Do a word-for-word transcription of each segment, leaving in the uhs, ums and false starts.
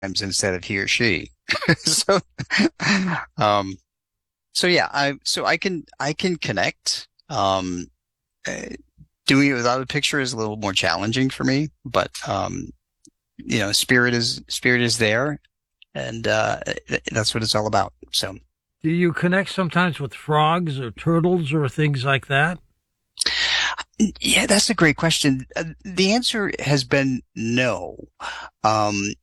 instead of he or she. So, um, so yeah, I so I can I can connect. Um, uh, Doing it without a picture is a little more challenging for me, but um, you know, spirit is spirit is there, and uh, that's what it's all about. So, Do you connect sometimes with frogs or turtles or things like that? yeah, that's a great question. Uh, the answer has been no. Um,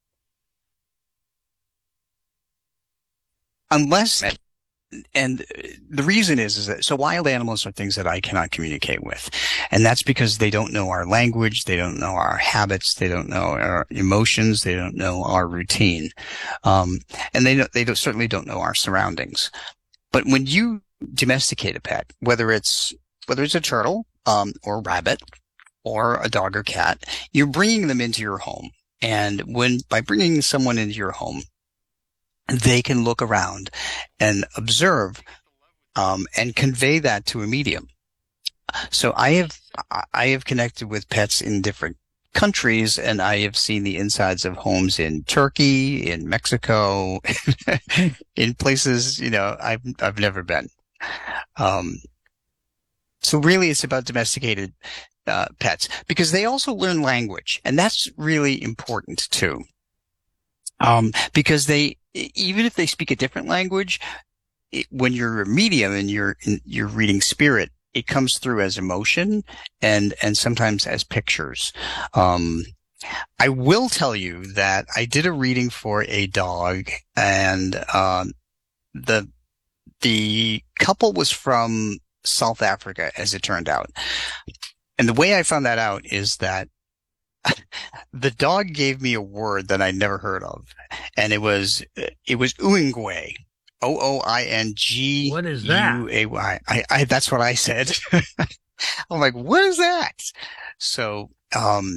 unless and the reason is, is that so wild animals are things that I cannot communicate with. And that's because they don't know our language. They don't know our habits. They don't know our emotions. They don't know our routine. Um, and they don't, they don't, certainly don't know our surroundings. But when you domesticate a pet, whether it's, whether it's a turtle, um, or a rabbit or a dog or cat, you're bringing them into your home. And when, by bringing someone into your home, they can look around and observe um, and convey that to a medium. So I have I have connected with pets in different countries, and I have seen the insides of homes in Turkey, in Mexico, in places you know I've I've never been. Um, so really, it's about domesticated uh, pets because they also learn language, and that's really important too. Um, because they, even if they speak a different language, it, when you're a medium and you're, you're reading spirit, it comes through as emotion and, and sometimes as pictures. Um, I will tell you that I did a reading for a dog and, um, the, the couple was from South Africa, as it turned out. And the way I found that out is that the dog gave me a word that I'd never heard of, and it was it was Oingwe, O O I N G What is that? U A Y. I, I that's what I said. I'm like, what is that? So, um,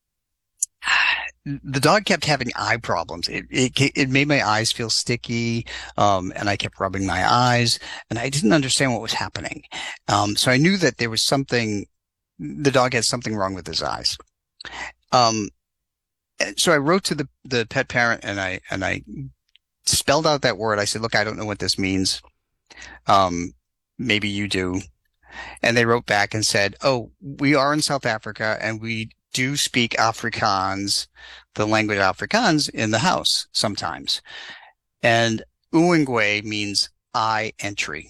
the dog kept having eye problems. It it it made my eyes feel sticky, um, and I kept rubbing my eyes, and I didn't understand what was happening. Um, so I knew that there was something. The dog had something wrong with his eyes. Um, so I wrote to the, the pet parent and I, and I spelled out that word. I said, look, I don't know what this means. Um, maybe you do. And they wrote back and said, oh, we are in South Africa and we do speak Afrikaans, the language Afrikaans in the house sometimes. And Uingwe means eye entry.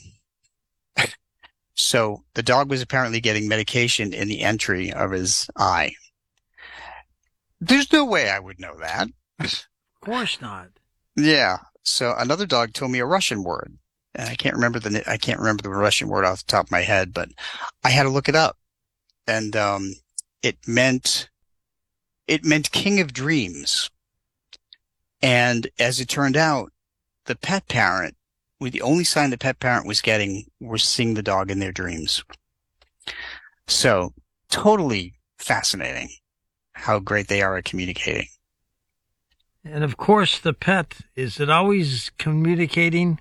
So the dog was apparently getting medication in the entry of his eye. There's no way I would know that. Of course not. Yeah. So another dog told me a Russian word, and I can't remember the I can't remember the Russian word off the top of my head, but I had to look it up, and um, it meant it meant King of Dreams. And as it turned out, the pet parent, the only sign the pet parent was getting was seeing the dog in their dreams. So totally fascinating how great they are at communicating. And of course, the pet, is it always communicating?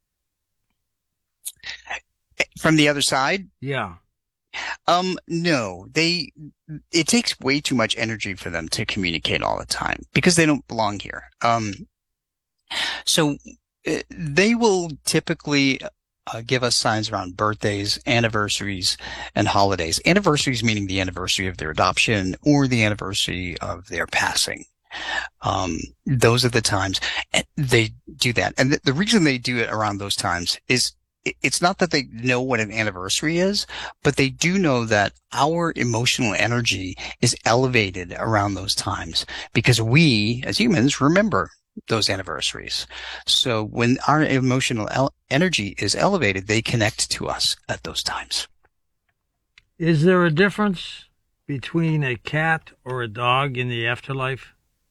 From the other side? Yeah. Um, no, they, it takes way too much energy for them to communicate all the time because they don't belong here. Um, so uh, they will typically uh, give us signs around birthdays, anniversaries, and holidays. Anniversaries meaning the anniversary of their adoption or the anniversary of their passing. Um, those are the times they do that. And the, the reason they do it around those times is it's not that they know what an anniversary is, but they do know that our emotional energy is elevated around those times because we, as humans, remember those anniversaries. So when our emotional el- energy is elevated, they connect to us at those times. Is there a difference between a cat or a dog in the afterlife?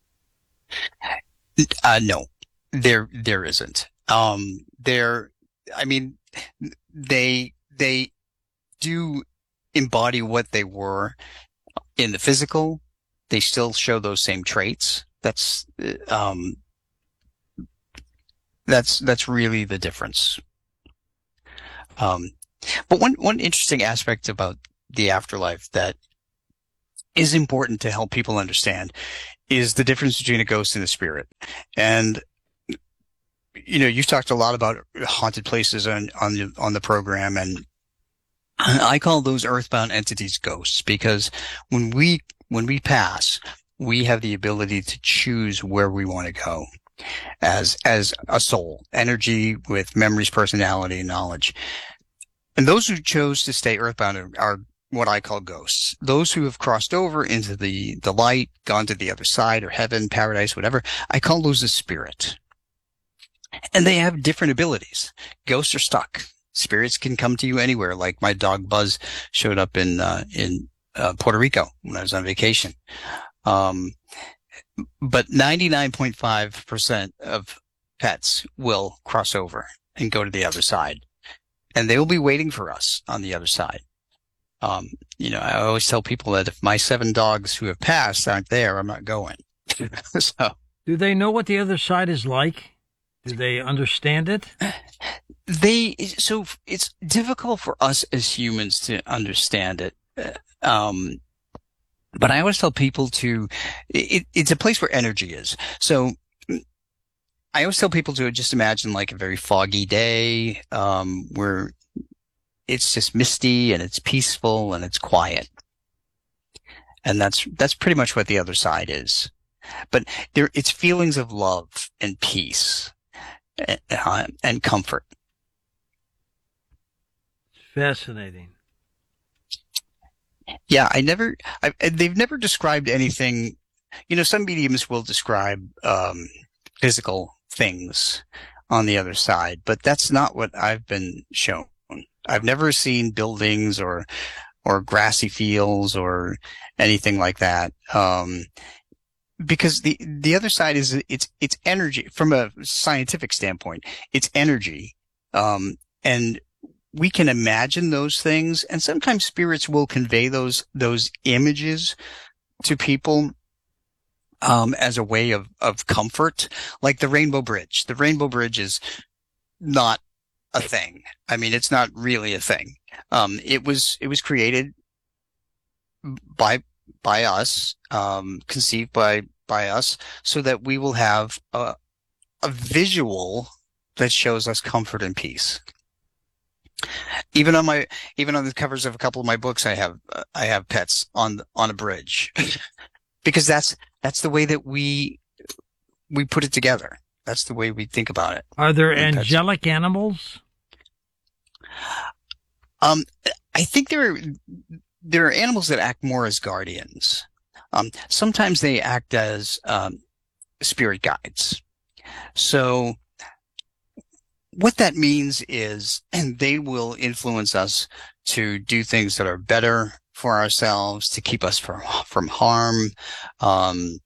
Uh, no, there, there isn't. Um, there, I mean, they, they do embody what they were in the physical. They still show those same traits. That's, um, that's, that's really the difference. Um, but one, one interesting aspect about the afterlife that is important to help people understand is the difference between a ghost and a spirit. And, you know, you've talked a lot about haunted places on, on the, on the program, and I call those earthbound entities ghosts, because when we, when we pass, we have the ability to choose where we want to go as, as a soul, energy with memories, personality, and knowledge. And those who chose to stay earthbound are, are what I call ghosts. Those who have crossed over into the, the light, gone to the other side, or heaven, paradise, whatever, I call those a spirit. And they have different abilities. Ghosts are stuck. Spirits can come to you anywhere. Like my dog Buzz showed up in, uh, in, uh, Puerto Rico when I was on vacation. Um, but ninety-nine point five percent of pets will cross over and go to the other side. And they will be waiting for us on the other side. Um, you know, I always tell people that if my seven dogs who have passed aren't there, I'm not going. So, do they know what the other side is like? Do they understand it? They, so it's difficult for us as humans to understand it. Um, but I always tell people to, it, it's a place where energy is. So I always tell people to just imagine like a very foggy day, um, where it's just misty and it's peaceful and it's quiet. And that's, that's pretty much what the other side is. But there, it's feelings of love and peace and, uh, and comfort. Fascinating. Yeah, I never, I, they've never described anything. You know, some mediums will describe, um, physical things on the other side, but that's not what I've been shown. I've never seen buildings or, or grassy fields or anything like that. Um, because the, the other side is, it's, it's energy from a scientific standpoint. It's energy. Um, and we can imagine those things, and sometimes spirits will convey those, those images to people, um, as a way of, of comfort, like the Rainbow Bridge. The Rainbow Bridge is not a thing. I mean, it's not really a thing. Um, it was, it was created by, by us, um, conceived by, by us, so that we will have a, a visual that shows us comfort and peace. Even on my, even on the covers of a couple of my books, I have, uh, I have pets on, on a bridge because that's, that's the way that we, we put it together. That's the way we think about it. Are there angelic animals? Um, I think there are, there are animals that act more as guardians. Um, sometimes they act as, um, spirit guides. So what that means is, and they will influence us to do things that are better for ourselves, to keep us from, from harm. Um,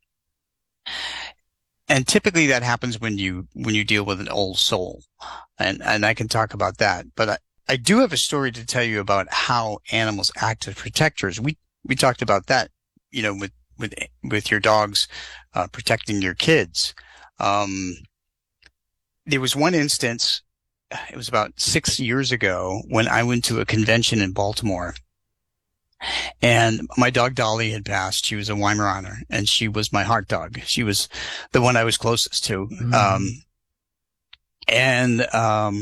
and typically that happens when you, when you deal with an old soul. And, and I can talk about that, but I, I do have a story to tell you about how animals act as protectors. We, we talked about that, you know, with, with, with your dogs, uh, protecting your kids. Um, there was one instance, it was about six years ago when I went to a convention in Baltimore, and my dog Dolly had passed. She was a Weimaraner, and she was my heart dog. She was the one I was closest to. Mm. Um, and, um,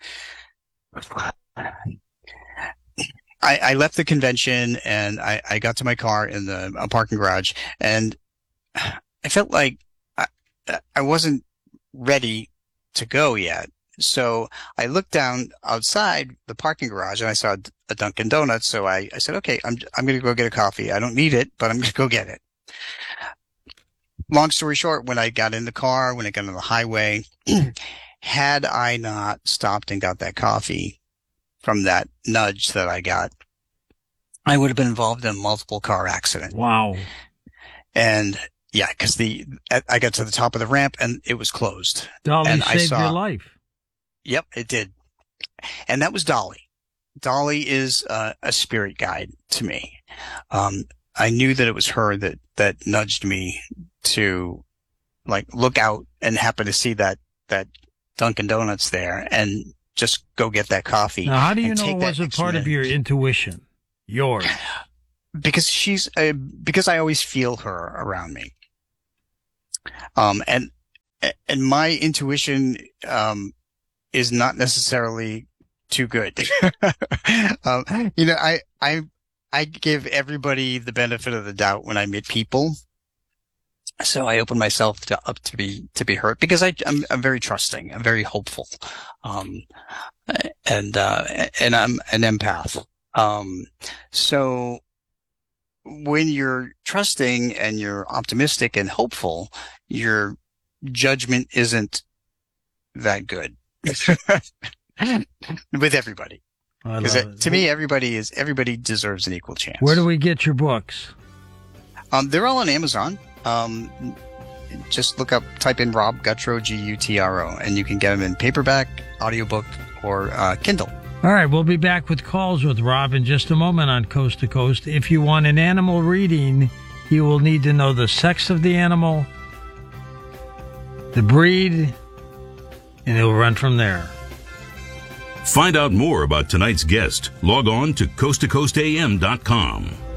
I, I left the convention and I, I got to my car in the uh, parking garage, and I felt like I, I wasn't ready to go yet. So I looked down outside the parking garage and I saw a Dunkin' Donuts. So I, I said, okay, I'm, I'm going to go get a coffee. I don't need it, but I'm going to go get it. Long story short, when I got in the car, when I got on the highway, had I not stopped and got that coffee from that nudge that I got, I would have been involved in a multiple car accident. Wow. And yeah, because the, I got to the top of the ramp and it was closed. Dolly and saved I saw, your life. Yep, it did. And that was Dolly. Dolly is uh, a spirit guide to me. Um, I knew that it was her that, that nudged me to like look out and happen to see that, that Dunkin' Donuts there and just go get that coffee. Now, how do you know it wasn't part of your intuition? Yours? Because she's, uh, because I always feel her around me. Um, and, and my intuition, um, is not necessarily too good. um, you know, I, I, I give everybody the benefit of the doubt when I meet people. So I open myself to, up to be, to be hurt because I, I'm, I'm very trusting. I'm very hopeful. Um, and, uh, and I'm an empath. Um, so when you're trusting and you're optimistic and hopeful, your judgment isn't that good with everybody. Because to me, everybody is, everybody deserves an equal chance. Where do we get your books? Um, they're all on Amazon. Um, just look up, type in Rob Guttrow, G U T R O, and you can get them in paperback, audiobook, or uh, Kindle. All right, we'll be back with calls with Rob in just a moment on Coast to Coast. If you want an animal reading, you will need to know the sex of the animal, the breed, and it'll run from there. Find out more about tonight's guest. Log on to coast to coast a m dot com.